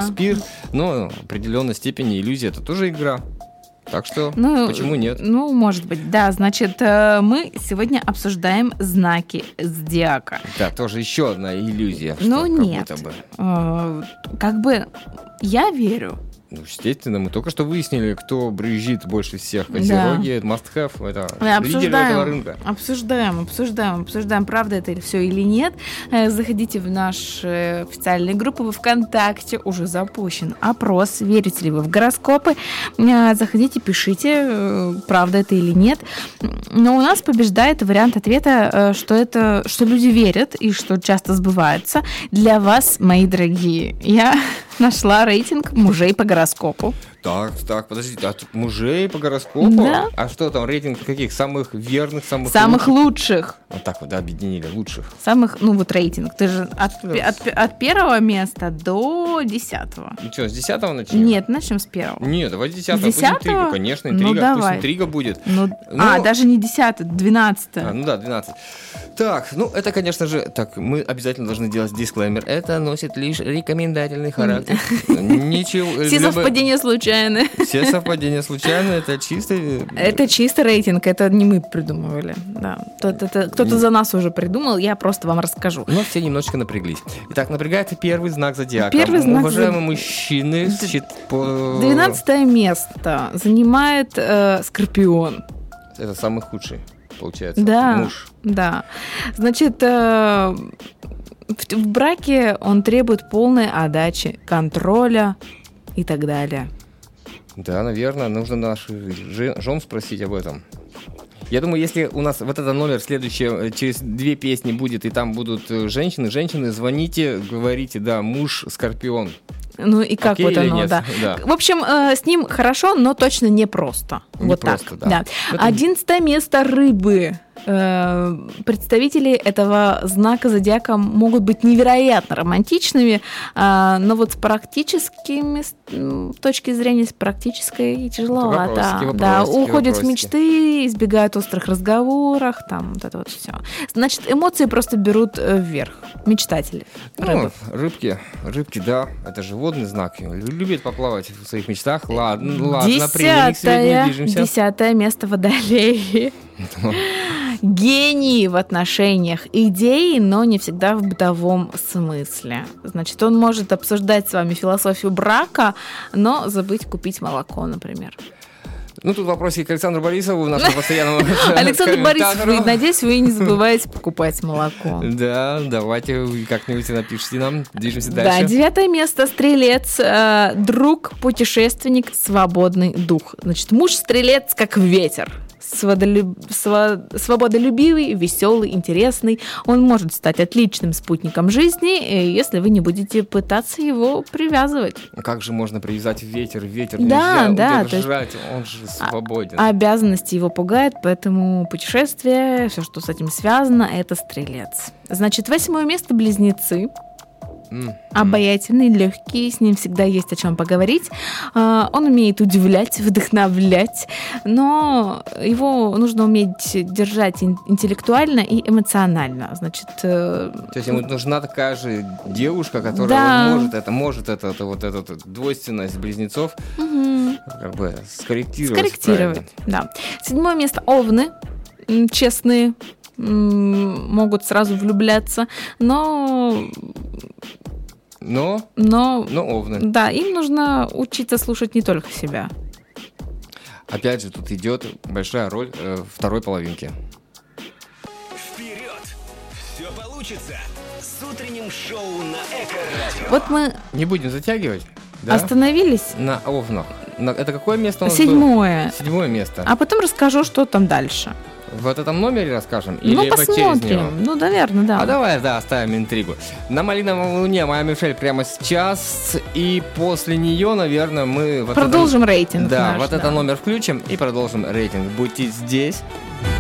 Шекспир, но в определенной степени иллюзия — это тоже игра. Так что, почему нет? Ну, может быть, да. Значит, мы сегодня обсуждаем знаки зодиака. Да, тоже еще одна иллюзия. Ну, нет. Как будто бы. Как бы я верю. Ну, естественно, мы только что выяснили, кто брюзжит больше всех. Козероги, must have, это лидеры этого рынка. Обсуждаем, правда это все или нет. Заходите в нашу официальную группу во ВКонтакте, уже запущен опрос, верите ли вы в гороскопы. Заходите, пишите, правда это или нет. Но у нас побеждает вариант ответа, что люди верят и что часто сбывается. Для вас, мои дорогие, я нашла рейтинг мужей по гороскопу. Так, подождите, а тут мужей по гороскопу? Да. А что там, рейтинг каких? Самых верных, самых лучших. Вот так вот, да, объединили, лучших. Самых, рейтинг. Ты же от первого места до 10-го. Ну что, с 10-го начнем? Нет, начнем с первого. Нет, давай с 10-го. Пусть интрига, конечно, интрига. Пусть интрига будет. Даже не 10-й, 12-й. 12. Так, это, конечно же, мы обязательно должны делать дисклеймер. Это носит лишь рекомендательный характер. Ничего. Все совпадения случайны. Все совпадения случайны, это чистый... Это чистый рейтинг, это не мы придумывали. Да. Кто-то за нас уже придумал, я просто вам расскажу. Но все немножечко напряглись. Итак, напрягается первый знак зодиака. Уважаемые мужчины... 12 место занимает Скорпион. Это самый худший, получается, муж. Да. Значит... В браке он требует полной отдачи, контроля и так далее. Да, наверное, нужно наших жен спросить об этом. Я думаю, если у нас вот этот номер следующий, через 2 песни будет, и там будут женщины, звоните, говорите, да, муж Скорпион. Ну и как вот оно, да. В общем, с ним хорошо, но точно непросто. Вот так. Да. 11 место рыбы. Представители этого знака зодиака могут быть невероятно романтичными, но вот с практическими точки зрения, с практической тяжеловато. Уходят в мечты, избегают острых разговоров, там вот это вот все. Значит, эмоции просто берут вверх. Мечтатели. Рыбки, да, это же водный знак. Любит поплавать в своих мечтах. Ладно, приняли, к сведению движемся. 10 место водолеи. Гений в отношениях, идеи, но не всегда в бытовом смысле. Значит, он может обсуждать с вами философию брака, но забыть купить молоко, например. Тут вопросик к Александру Борисову, нашему постоянному Александр Борисович, надеюсь, вы не забываете покупать молоко. Да, давайте вы как-нибудь напишите нам, движемся дальше. Да, 9 место Стрелец, друг, путешественник, свободный дух. Значит, муж-стрелец как ветер. Свободолюбивый, веселый, интересный. Он может стать отличным спутником жизни, если вы не будете пытаться его привязывать. Как же можно привязать ветер? Ветер нельзя удержать, он же свободен. Обязанности его пугают, поэтому путешествие, все, что с этим связано, это Стрелец. Значит, 8 место Близнецы. Обаятельный, легкий, с ним всегда есть о чем поговорить. Он умеет удивлять, вдохновлять, но его нужно уметь держать интеллектуально и эмоционально. Значит, то есть ему нужна такая же девушка, которая может эту двойственность близнецов как бы скорректировать. Да. 7 место Овны, честные, могут сразу влюбляться, но овны. Да, им нужно учиться слушать не только себя. Опять же, тут идет большая роль второй половинки. Вперед! Все получится! С утренним шоу на Эко-радио. Вот мы... Не будем затягивать. Да? Остановились? На овнах. Это какое место у нас 7. было? 7 место. А потом расскажу, что там дальше. В этом номере расскажем? Или посмотрим. Через него? Наверное, да. А давай, оставим интригу. На малиновой луне моя Мишель прямо сейчас. И после нее, наверное, мы... Продолжим рейтинг. Да, этот номер включим и продолжим рейтинг. Будьте здесь.